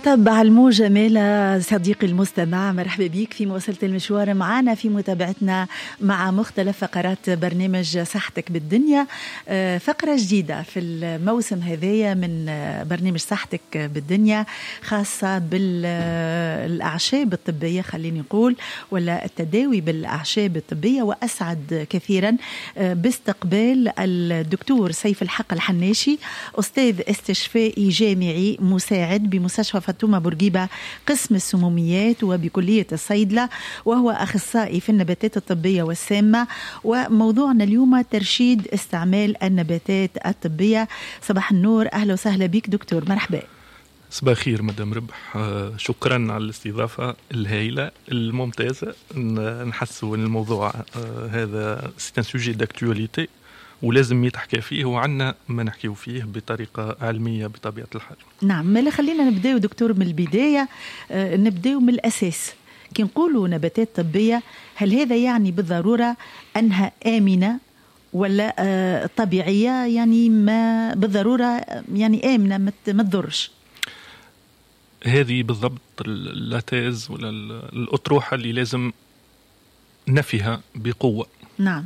تبع الموجة مالا صديقي المستمع، مرحبا بك في مواصلة المشوار معنا في متابعتنا مع مختلف فقرات برنامج صحتك بالدنيا. فقرة جديدة في الموسم هذايا من برنامج صحتك بالدنيا، خاصة بالأعشاب الطبية خليني نقول، ولا التداوي بالأعشاب الطبية. وأسعد كثيرا باستقبال الدكتور سيف الحق الحناشي، أستاذ استشفائي جامعي مساعد بمستشفى فاطمة بورقيبة قسم السموميات وبكلية الصيدلة، وهو أخصائي في النباتات الطبية والسامة. وموضوعنا اليوم ترشيد استعمال النباتات الطبية. صباح النور، أهلا وسهلا بك دكتور، مرحبا. صباح الخير مدام ربح، شكرا على الاستضافة الهائلة الممتازة. نحسوا أن الموضوع هذا سيتان سوجي داكتواليتي ولازم يتحكى فيه، وعنا ما نحكيه فيه بطريقة علمية بطبيعة الحال. نعم، ما خلينا نبدأ دكتور من البداية، نبدأ من الأساس. كي نقولوا نباتات طبية، هل هذا يعني بالضرورة أنها آمنة ولا طبيعية؟ يعني ما بالضرورة يعني آمنة ما تضرش؟ هذه بالضبط اللاتاز ولا الأطروحة اللي لازم نفيها بقوة. نعم.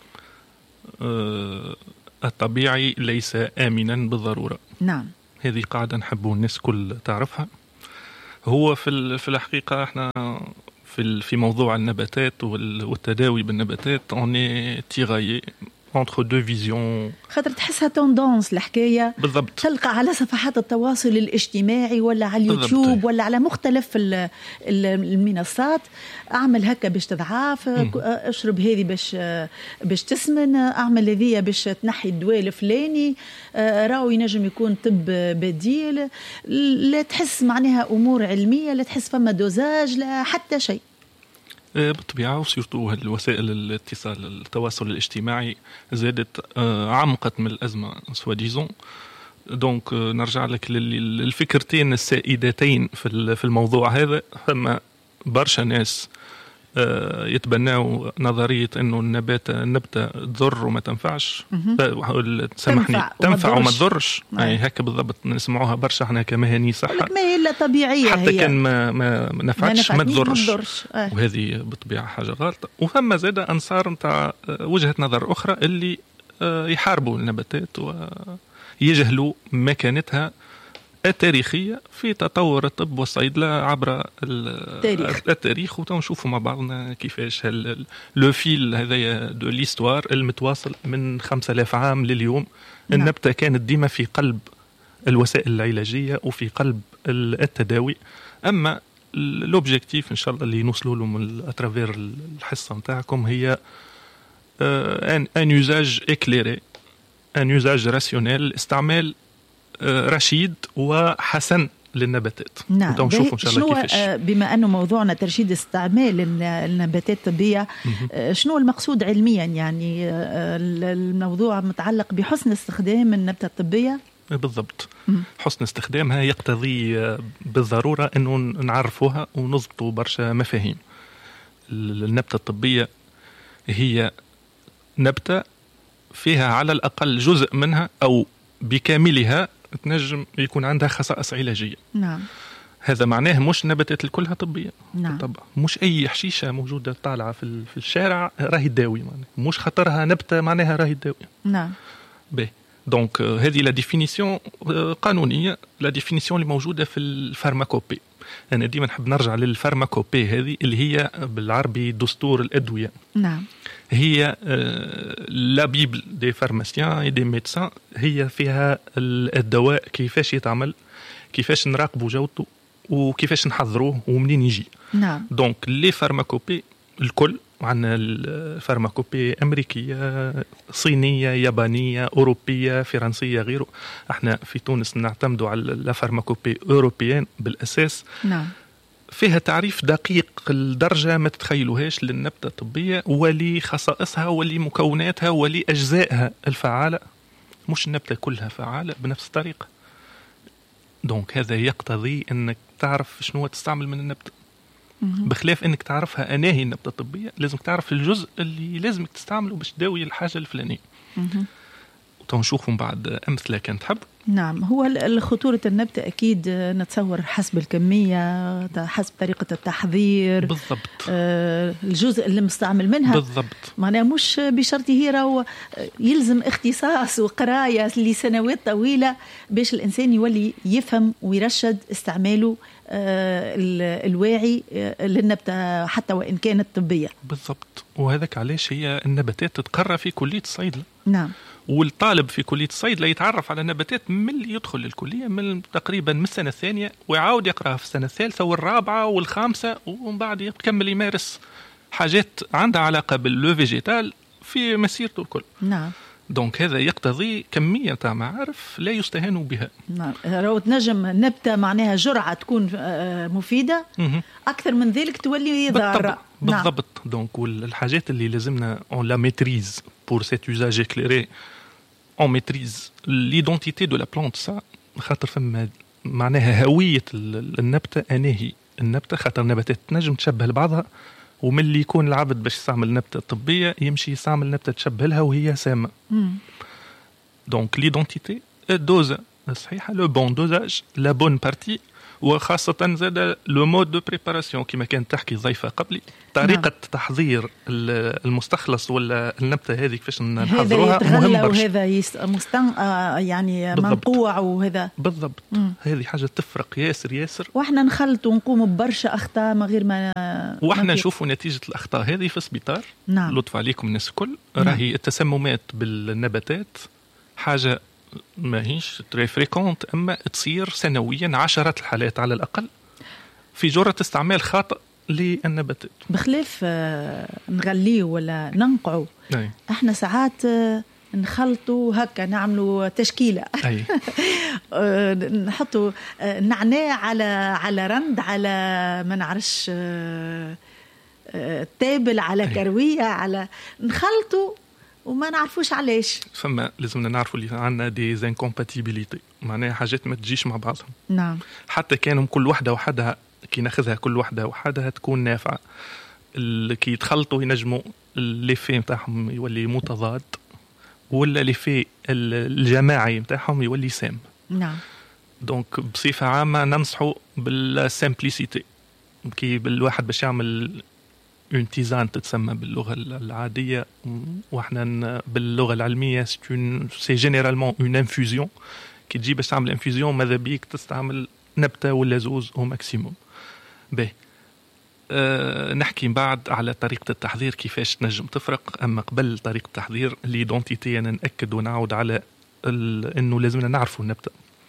الطبيعي ليس آمنا بالضرورة. نعم، هذه قاعدة نحبوا الناس كل تعرفها. هو في الحقيقة احنا في موضوع النباتات والتداوي بالنباتات on est tiraillé entre deux visions. خاطر تحسها توندونس الحكاية، بالضبط. تلقى على صفحات التواصل الاجتماعي ولا على اليوتيوب بالضبط. ولا على مختلف المنصات، اعمل هكا باش تضعاف، اشرب هذه باش تسمن، اعمل هذه باش تنحي الدواء الفلاني، راهو ينجم يكون طب بديل. لا تحس معناها امور علمية، لا تحس فما دوزاج، لا حتى شيء. بالطبيعة، وسيرتو الوسائل الاتصال التواصل الاجتماعي زادت عمقت من الأزمة سوا ديزون. دونك نرجع لك للفكرتين السائدتين في الموضوع هذا. فما برشا ناس يتبناو نظرية انه النبتة تضر وما تنفعش، سامحني، تنفع وما تضرش. يعني هكا بالضبط نسمعوها برشا احنا كمهني صحة، ما هي الا طبيعية، حتى هي. كان ما نفعتش ما تضرش. وهذه بالطبيعة حاجة غلط. وفما زاد أنصار نتاع وجهة نظر أخرى اللي يحاربوا النباتات ويجهلوا مكانتها التاريخية في تطور الطب والصيدلة عبر التاريخ. وتنشوفوا مع بعضنا كيفاش لو فيل هذايا دو ليستوار المتواصل من 5000 عام لليوم. النبتة كانت ديما في قلب الوسائل العلاجية وفي قلب التداوي. أما الأوبجيكتيف إن شاء الله اللي نوصلوا له من أترافير الحصة متاعكم هي أن يوزاج إكليري، أن يوزاج راسيونيل، استعمال رشيد وحسن للنباتات. نعم. ونشوفوا إن شاء الله كيفاش. بما أنه موضوعنا ترشيد استعمال النباتات الطبية، شنو المقصود علميا؟ يعني الموضوع متعلق بحسن استخدام النبتة الطبية. بالضبط. حسن استخدامها يقتضي بالضرورة أنه نعرفوها ونضبطوا برشا مفاهيم. النبتة الطبية هي نبتة فيها على الأقل جزء منها أو بكاملها تنجم يكون عندها خصائص علاجية. نعم. هذا معناه مش نباتات الكلها طبية. نعم. طبعا مش أي حشيشة موجودة طالعة في الشارع راهي تداوي، معناه مش خطرها نبتة معناها راهي تداوي. نعم. باهي. دونك هذه لا ديفينيسيون قانونية، لا ديفينيسيون اللي موجودة في الفارماكوبي. أنا ديما نحب نرجع للفارماكوبي هذه اللي هي بالعربي دستور الأدوية. نعم. هي لا بيبل دي فارماسيان دي ميدسان. هي فيها الدواء كيفاش يتعمل، كيفاش نراقبوا جودته، وكيفاش نحضروه ومنين يجي. نعم. دونك لي فارماكوبي الكل، عندنا الفارماكوبي أمريكية، صينية، يابانية، أوروبية، فرنسية، غيره. احنا في تونس نعتمدوا على الفارماكوبي أوروبيين بالأساس. نعم. فيها تعريف دقيق الدرجة ما تتخيلوهاش للنبتة الطبية ولخصائصها ولمكوناتها ولأجزائها الفعالة. مش النبتة كلها فعالة بنفس الطريقة. دونك هذا يقتضي أنك تعرف شنو تستعمل من النبتة، بخلاف أنك تعرفها أنا هي النبتة الطبية لازم تعرف الجزء اللي لازمك تستعمله باش تداوي الحاجة الفلانية. ونشوفهم بعد أمثلة كان تحب. نعم، هو خطورة النبتة أكيد نتصور حسب الكمية، حسب طريقة التحضير بالضبط، الجزء اللي مستعمل منها بالضبط. معناها مش بشرط هي يلزم اختصاص وقراية لسنوات طويلة باش الإنسان يولي يفهم ويرشد استعماله الواعي للنبتة حتى وإن كانت طبية. بالضبط، وهذاك علاش هي النباتات تتقرى في كلية الصيدلة. نعم. والطالب في كلية الصيدلة يتعرف على النباتات من اللي يدخل للكلية من تقريبا من السنة الثانية، ويعاود يقرأها في السنة الثالثة والرابعة والخامسة، ومن بعد يكمل يمارس حاجات عندها علاقة باللو فيجيتال في مسيرته الكل. نعم. دونك هذا يقتضي كمية تاع معارف لا يستهان بها. نعم، لو تنجم نبتة معناها جرعة تكون مفيدة، أكثر من ذلك تولي ضارة. بالضبط. دونك والحاجات اللي لازمنا on la maîtrise pour cet usage éclairé, on maîtrise l'identité de la plante. ça خاطر فما معناها هوية النبتة، أناهي النبتة، خاطر النباتات تنجم تشبه لبعضها، ومن اللي يكون العبد باش يستعمل نبتة طبية يمشي يستعمل نبتة تشبه لها وهي سامة. دونك l'identité, الدوزة الصحيحة، le bon dosage, la bonne partie، وخاصة زاد لو مود دو بريباراسيون كما كانت تحكي ضيفة قبلي، طريقة تحضير المستخلص ولا النبتة هذه كيفاش نحضروها مهم برشا. وهذا يعني منقوع وهذا بالضبط. هذه حاجة تفرق ياسر. واحنا نخلط ونقوم ببرشا أخطاء من غير ما واحنا نشوفوا نتيجة الأخطاء هذه في السبيطار. نعم. لطف عليكم الناس الكل. راهي التسممات بالنباتات حاجة ما هيش تري فريكونت، أما تصير سنويا 10 الحالات على الأقل في جرعة استعمال خاطئ للنباتات. بخلاف نغليه ولا ننقعه، احنا ساعات نخلطوا هكا، نعملوا تشكيلة. نحطوا نعناع على رند، على ما نعرفش تابل، على كروية، على نخلطوا وما نعرفوش علاش. فما لازمنا نعرفوا اللي عندنا دي زانكومباتيبيليتي، معناها حاجات ما تجيش مع بعضهم. نعم. حتى كانوا كل واحدة وحدها، كي ناخذها كل واحدة وحدها تكون نافعة، كي يتخلطوا ينجموا الليفي متاعهم يولي متضاد، ولا الليفي الجماعي متاعهم يولي سام. نعم. دونك بصفة عامة ننصحوا بالسامبليسيتي، كي بالواحد باش يعمل une tisane تتسمى باللغة العادية، وإحنا باللغة العلمية c'est généralement une infusion. كي تجي باش تعمل infusion ماذا بيك تستعمل نبتة ولا زوز أو ماكسيموم. به نحكي بعد على طريقة التحضير كيفاش تنجم تفرق. أما قبل طريقة التحضير ليدونتيتي أنا نأكد ونعود على إنه لازمنا نعرفوا النبتة،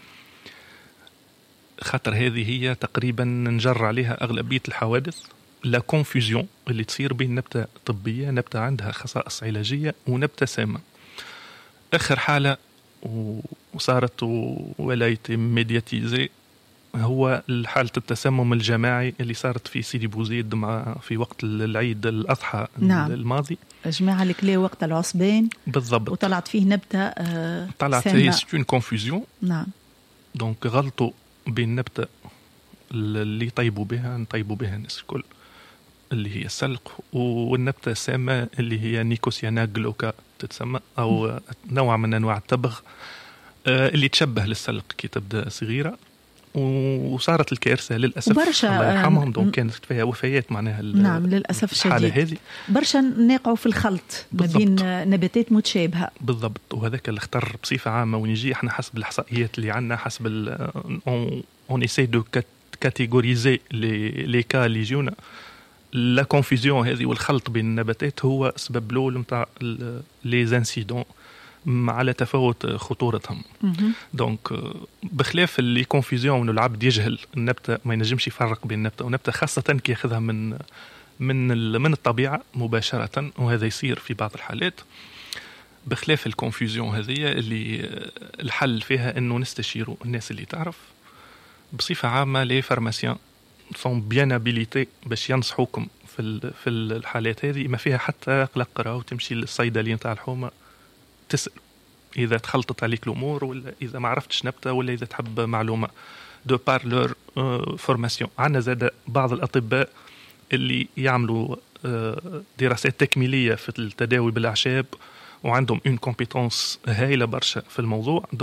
خاطر هذه هي تقريبا نجر عليها أغلبية الحوادث. لا كونفوزيون اللي تصير بين نبتة طبية، نبتة عندها خصائص علاجية، ونبتة سامة. آخر حالة وصارت ولاية ميدياتيزي هو حالة التسمم الجماعي اللي صارت في سيدي بوزيد في وقت العيد الأضحى. نعم. الماضي جماعة الكلي وقت العصبين. بالضبط. وطلعت فيه نبتة طلعت هي سيون كونفوزيون. نعم. دونك غلطوا بين نبتة اللي نطيبوا بها الناس الكل اللي هي السلق، والنبتة السامة اللي هي نيكوسيانا جلوكا تتسمى، أو نوع من أنواع التبغ اللي تشبه للسلق كي تبدأ صغيرة. وصارت الكارثة للأسف الله يرحمهم، دونك كانت فيها وفيات معناها. نعم للأسف الشديد. هذه برشا نقعوا في الخلط ما بين نباتات متشابهة. بالضبط. وهذاك اللي اختار بصفة عامة ونجي احنا حسب الإحصائيات اللي عندنا، حسب on essaie de catégoriser les cas اللي يجونا. لا كونفوزيون هذه والخلط بين النباتات هو سبب الأول نتاع لي زانسيدون على تفاوت خطورتهم. دونك بخلاف اللي كونفوزيون انه العبد يجهل النبته، ما ينجمش يفرق بين النبته ونبته، خاصه كي ياخذها من الطبيعه مباشره، وهذا يصير في بعض الحالات. بخلاف الكونفوزيون هذه اللي الحل فيها انه نستشيروا الناس اللي تعرف. بصفه عامه لي فارماسيان sont bien habilités باش ينصحوكم في الحالات هذه. ما فيها حتى قلق قراءه، وتمشي للصيدلي نتاع الحومه تسأل إذا تخلطت عليك الأمور، ولا إذا ما عرفتش نبتة، ولا إذا تحب معلومة دو بار لور فورماسيون. عندنا زاد بعض الأطباء اللي يعملوا دراسات تكميلية في التداوي بالأعشاب، وعندهم اون كومبيتونس هايلة برشا في الموضوع. دونك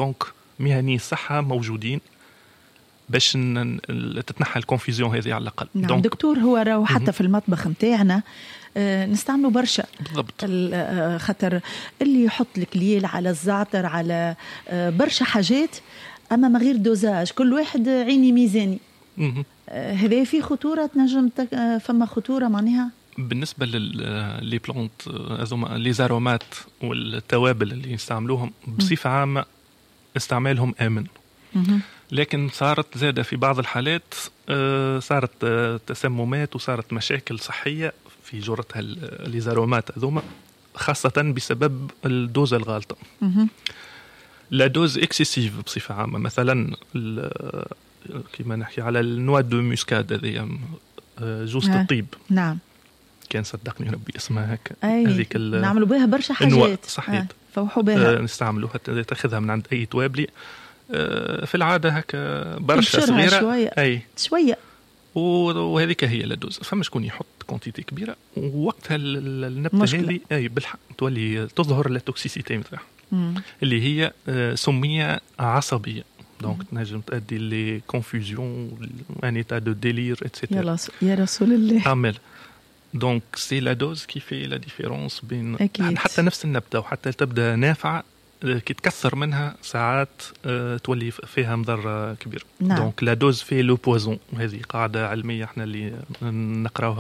مهني الصحة موجودين باش تتنحى الكونفيزيون هذه على الأقل. نعم دكتور، هو راهو حتى في المطبخ متاعنا نستعملوا برشا بالضبط، خاطر اللي يحط الكليل على الزعتر على برشا حاجات، أما ما غير دوزاج، كل واحد عيني ميزاني. هذا في خطورة، تنجم فما خطورة معناها بالنسبة للي بلانت هذوما لي زارومات والتوابل اللي يستعملوهم بصفة عامة استعمالهم آمن. لكن صارت زادة في بعض الحالات صارت تسممات وصارت مشاكل صحية في جرتها لي زارومات هذوما، خاصة بسبب الدوز الغالطة. لا دوز اكسيسيف بصفة عامة، مثلا كما نحكي على النوع دو موسكاد هذه جوزة الطيب. نعم كان صدقني ربي اسمها هكا، هذيك نعملوا بها برشا حاجات صحيح فوحوا بها نستعملوها، تاخذها من عند اي توابلي في العاده هكا برشا صغيره شويه وهذيك هي لدوز. فما شكون يحط كونتيتي كبيره ووقتها النبته هذه اي بالحق تولي تظهر التوكسيسيتي نتاعها اللي هي سميه عصبيه، دونك تنجم تؤدي لي كونفوزيون، ان ايتا دو ديلير اتسيتيرا. يا رسول الله. عمل دونك سي لا دوز كي في لا ديفيرونس بين حتى نفس النبته وحتى تبدا نافعه كي تكثر منها ساعات تولي فيها مضر كبير. نعم. دونك لا دوز في لو بويزون، هذه قاعده علميه احنا اللي نقراوها